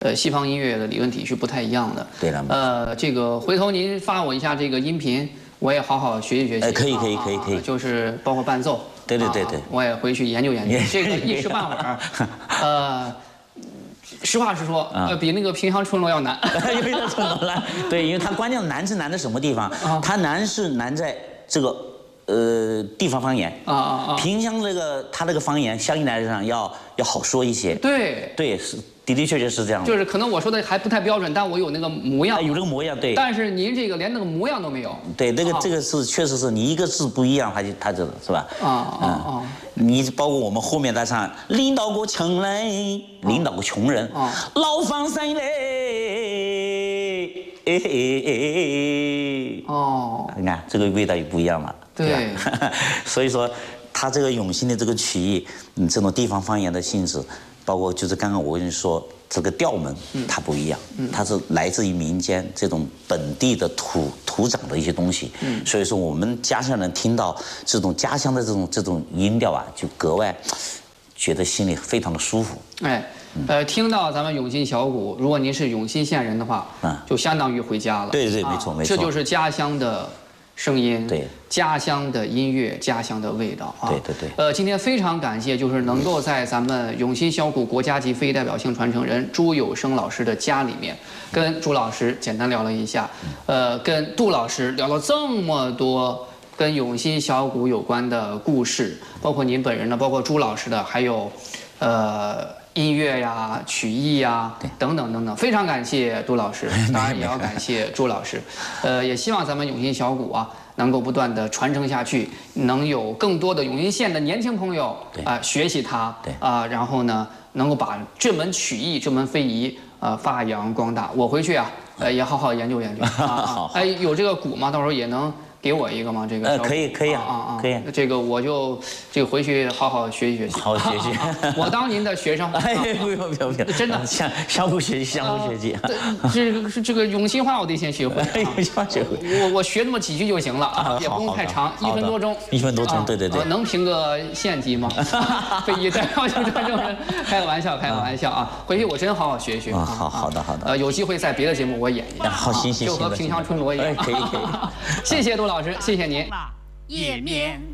西方音乐的理论体系不太一样的。 对了， 这个回头您发我一下这个音频，我也好好学习学习。 可以， 就是包括伴奏。 对， 我也回去研究研究，这个一时半会儿，实话实说，比那个平乡春罗要难。 比平乡春罗难，对，因为它关键难是难在什么地方？它难是难在这个地方方言萍乡它那个方言相应来讲要好说一些。对，是的确是这样。 就是可能我说的还不太标准，但我有那个模样。 有这个模样，对。 但是您这个连那个模样都没有。对， 这个是确实是你一个字不一样，它这个是吧？你包括我们后面在唱领导过穷人，领导过穷人，老方生嘞，你看这个味道也不一样了。 对， 所以说他这个永兴的这个曲艺，这种地方方言的性质，包括就是刚刚我跟你说这个调门，它不一样，它是来自于民间这种本地的土长的一些东西，所以说我们家乡人听到这种家乡的这种音调啊，就格外觉得心里非常的舒服。 听到咱们永兴小鼓，如果您是永兴县人的话，就相当于回家了。 对，没错。 这就是家乡的声音， 对， 家乡的音乐，家乡的味道啊！ 对。 今天非常感谢，就是能够在咱们永兴小鼓国家级非代表性传承人朱有生老师的家里面，跟朱老师简单聊了一下，跟杜老师聊了这么多跟永兴小鼓有关的故事，包括您本人的，包括朱老师的，还有音乐呀、曲艺呀等等，非常感谢杜老师，当然也要感谢朱老师，也希望咱们永兴小鼓啊能够不断的传承下去，能有更多的永兴县的年轻朋友学习它，然后呢能够把这门曲艺、这门非遗发扬光大。我回去啊也好好研究研究有这个鼓吗？到时候也能给我一个吗？这个可以可以。 这个我就回去好好学习学习。 好好学习。 我当您的学生。 不用。 真的， 相互学习。 这个永兴话我得先学会。 永兴话学会。 我学那么几句就行了，也不用太长，1分多钟。 1分多钟，对。 能评个县级吗？非遗代表性传承人，开个玩笑啊！回去我真好好学一学。 好的。 有机会在别的节目我演一演。 好，行。 就和萍乡春罗一样。 可以。 谢谢杜老师，谢谢您。 页面。